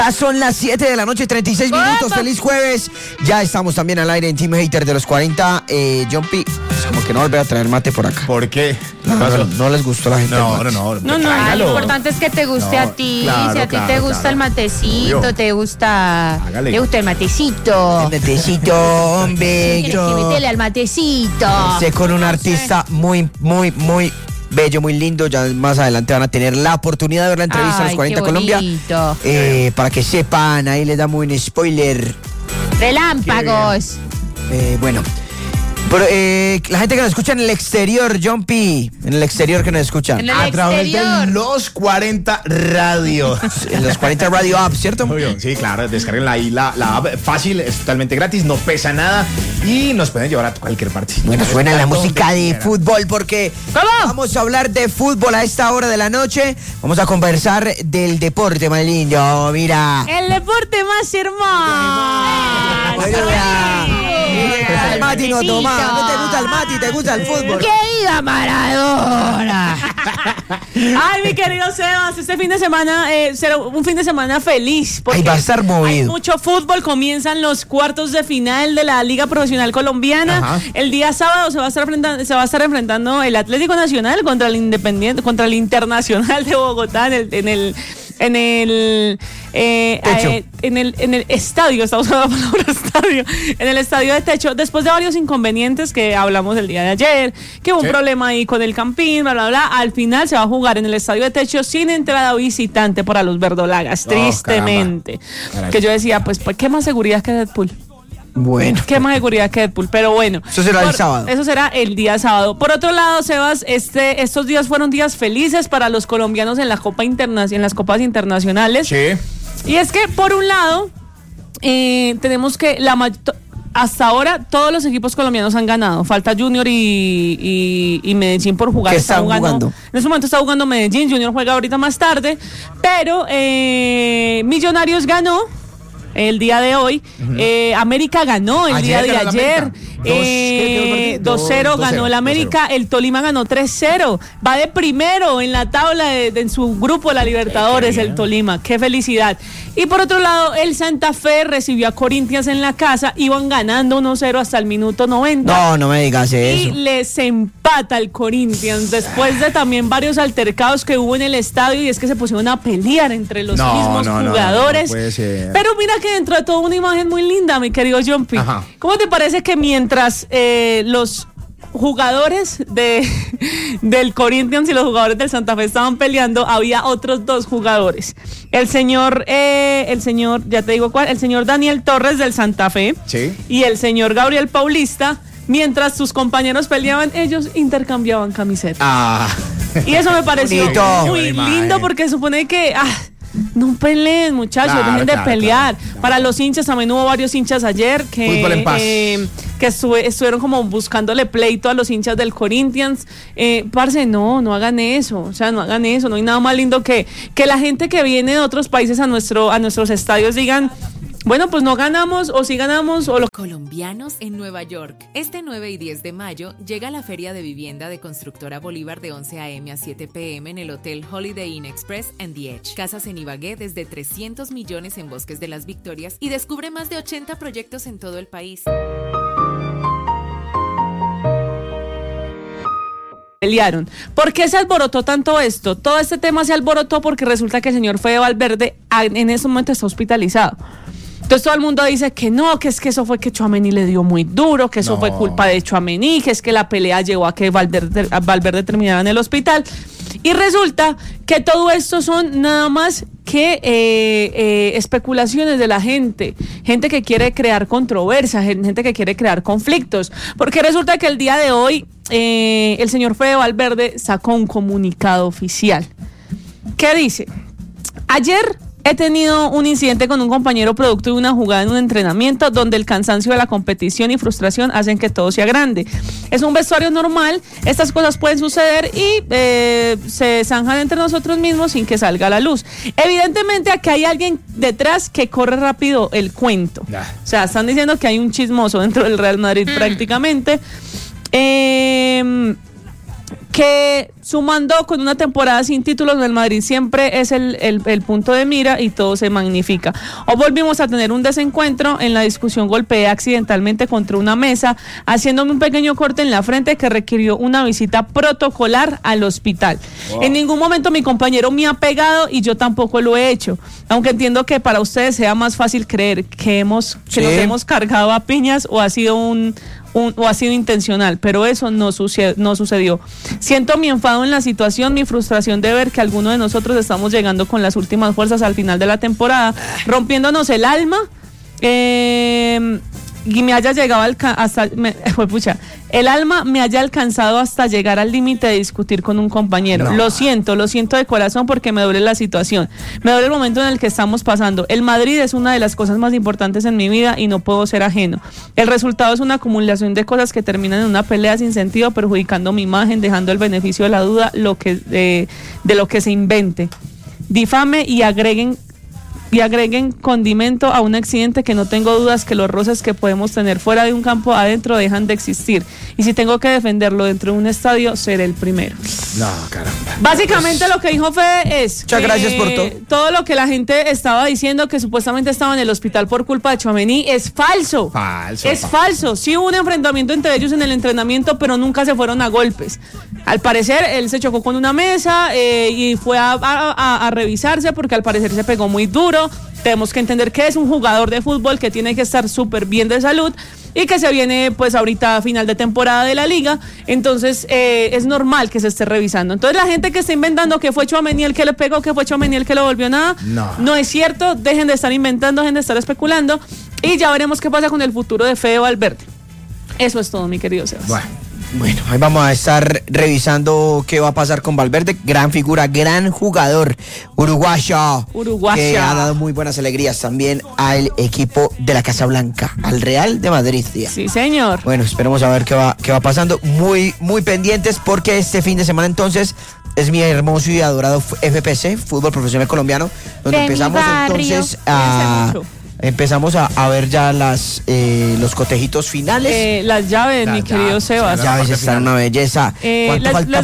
Son las 7 de la noche, 36 minutos. ¡Feliz jueves! Ya estamos también al aire en Team Hater de los 40. Jumpy, como que no volver a traer mate por acá. ¿Por qué? No les gustó la gente. No. Lo importante es que te guste a ti. Claro, si a ti te gusta el matecito, Obvio. te gusta el matecito. El matecito, hombre. Tienes que meterle al matecito. Estoy con un artista muy bello, muy lindo. Ya más adelante van a tener la oportunidad de ver la entrevista a los 40 Colombia. Para que sepan, ahí les damos un spoiler. Relámpagos. Bueno. Pero, la gente que nos escucha en el exterior, Jumpy, en el exterior que nos escuchan. A través de los 40 Radio. En los 40 Radio App, ¿cierto? Obvio, sí, claro, descarguenla ahí, la app fácil, es totalmente gratis, no pesa nada y nos pueden llevar a cualquier parte. Bueno, suena la música de fútbol porque vamos a hablar de fútbol a esta hora de la noche. Vamos a conversar del deporte más lindo, mira. El deporte más hermoso. El Mati no toma. ¿No te gusta el Mati? ¿Te gusta el fútbol? ¡Que viva Maradona! Ay, mi querido Sebas, este fin de semana será un fin de semana feliz. Ahí va a estar movido. Hay mucho fútbol, comienzan los cuartos de final de la Liga Profesional Colombiana. Ajá. El día sábado se va a estar enfrentando el Atlético Nacional contra el Independiente, contra el Internacional de Bogotá en el estadio, estamos hablando de la palabra estadio, en el estadio de techo, después de varios inconvenientes que hablamos el día de ayer, que hubo un problema ahí con el Campín, bla, bla, bla, al final se va a jugar en el estadio de techo sin entrada visitante para los verdolagas, tristemente. Caramba. Que yo decía, pues, ¿qué más seguridad que Deadpool? Bueno. ¿Qué más seguridad que Deadpool? Pero bueno. Eso será el sábado. Eso será el día sábado. Por otro lado, Sebas, estos días fueron días felices para los colombianos en las copas internacionales. Sí. Y es que, por un lado, tenemos que hasta ahora todos los equipos colombianos han ganado. Falta Junior y Medellín por jugar. ¿Qué están jugando? En este momento está jugando Medellín. Junior juega ahorita más tarde. Pero Millonarios ganó el día de hoy. América ganó el día de ayer. 2-0 ganó el América. El Tolima ganó 3-0. Va de primero en la tabla en su grupo la Libertadores, el Tolima. Qué felicidad. Y por otro lado, el Santa Fe recibió a Corinthians en la casa. Iban ganando 1-0 hasta el minuto 90. No me digas eso. Y les empata el Corinthians después de también varios altercados que hubo en el estadio. Y es que se pusieron a pelear entre los mismos jugadores. No puede ser. Pero mira que dentro de todo una imagen muy linda, mi querido Jumpy. Ajá. ¿Cómo te parece que mientras los jugadores del Corinthians y los jugadores del Santa Fe estaban peleando, había otros dos jugadores? El señor, ya te digo cuál, el señor Daniel Torres del Santa Fe, ¿sí? Y el señor Gabriel Paulista. Mientras sus compañeros peleaban, ellos intercambiaban camisetas. Y eso me pareció muy lindo porque supone que no peleen, muchachos, dejen de pelear. Claro. Para los hinchas, también hubo varios hinchas ayer que estuvieron como buscándole pleito a los hinchas del Corinthians. Parce, no hagan eso. O sea, no hagan eso. No hay nada más lindo que la gente que viene de otros países a nuestros estadios digan: bueno, pues no ganamos, o sí ganamos, o lo... Colombianos en Nueva York. Este 9 y 10 de mayo llega la Feria de Vivienda de Constructora Bolívar de 11 a.m. a 7 p.m. en el Hotel Holiday Inn Express and The Edge. Casas en Ibagué desde 300 millones en Bosques de las Victorias y descubre más de 80 proyectos en todo el país. Pelearon. ¿Por qué se alborotó tanto esto? Todo este tema se alborotó porque resulta que el señor Fede Valverde en ese momento está hospitalizado. Entonces todo el mundo dice que no, que es que eso fue que Tchouaméni le dio muy duro, que eso fue culpa de Tchouaméni, que es que la pelea llevó a que Valverde terminara en el hospital. Y resulta que todo esto son nada más que especulaciones de la gente que quiere crear controversia, gente que quiere crear conflictos, porque resulta que el día de hoy el señor Fede Valverde sacó un comunicado oficial. ¿Qué dice? Ayer he tenido un incidente con un compañero producto de una jugada en un entrenamiento donde el cansancio de la competición y frustración hacen que todo sea grande. Es un vestuario normal, estas cosas pueden suceder y se zanjan entre nosotros mismos sin que salga a la luz. Evidentemente aquí hay alguien detrás que corre rápido el cuento. O sea, están diciendo que hay un chismoso dentro del Real Madrid prácticamente. que sumando con una temporada sin títulos del Madrid siempre es el punto de mira y todo se magnifica. Hoy volvimos a tener un desencuentro. En la discusión golpeé accidentalmente contra una mesa, haciéndome un pequeño corte en la frente que requirió una visita protocolar al hospital. Wow. En ningún momento mi compañero me ha pegado y yo tampoco lo he hecho, aunque entiendo que para ustedes sea más fácil creer que nos hemos cargado a piñas o ha sido o ha sido intencional, pero eso no sucedió. Siento mi enfado en la situación, mi frustración de ver que algunos de nosotros estamos llegando con las últimas fuerzas al final de la temporada, rompiéndonos el alma, y me haya llegado el alma me haya alcanzado hasta llegar al límite de discutir con un compañero. No. Lo siento de corazón porque me duele la situación, me duele el momento en el que estamos pasando. El Madrid es una de las cosas más importantes en mi vida y no puedo ser ajeno. El resultado es una acumulación de cosas que terminan en una pelea sin sentido, perjudicando mi imagen, dejando el beneficio de la duda de lo que se invente. Difame y agreguen condimento a un accidente que no tengo dudas que los roces que podemos tener fuera de un campo adentro dejan de existir. Y si tengo que defenderlo dentro de un estadio, seré el primero. No, caramba. Básicamente lo que dijo Fede es... Muchas gracias por todo. Todo lo que la gente estaba diciendo que supuestamente estaba en el hospital por culpa de Tchouaméni es falso. Falso. Sí hubo un enfrentamiento entre ellos en el entrenamiento, pero nunca se fueron a golpes. Al parecer, él se chocó con una mesa y fue a revisarse porque al parecer se pegó muy duro. Tenemos que entender que es un jugador de fútbol que tiene que estar súper bien de salud y que se viene pues ahorita a final de temporada de la liga, entonces es normal que se esté revisando. Entonces la gente que está inventando que fue Tchouaméni el que le pegó, que fue Tchouaméni el que lo volvió nada, no es cierto. Dejen de estar inventando, dejen de estar especulando y ya veremos qué pasa con el futuro de Fede Valverde. Eso es todo, mi querido Sebas. Bueno, ahí vamos a estar revisando qué va a pasar con Valverde, gran figura, gran jugador uruguayo, que ha dado muy buenas alegrías también al equipo de la Casa Blanca, al Real de Madrid. Sí, señor. Bueno, esperemos a ver qué va pasando, muy pendientes porque este fin de semana entonces es mi hermoso y adorado FPC, Fútbol Profesional Colombiano, donde empezamos entonces Empezamos a ver ya los cotejitos finales. Las llaves, mi querido Sebas. Las llaves están una belleza. ¿Cuánto falta